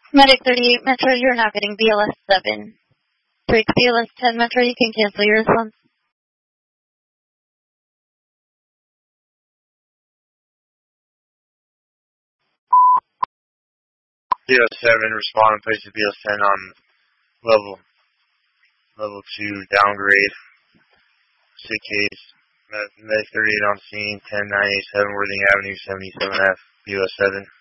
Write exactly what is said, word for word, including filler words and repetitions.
Medic thirty-eight Metro, you're now getting B L S seven. Break B L S ten Metro, you can cancel your response. B L S seven, respond and place the B L S ten on level, level two, downgrade. Sick case. Medic thirty-eight on scene, ten nine eight seven Worthing Avenue, seventy-seven F, B L S seven.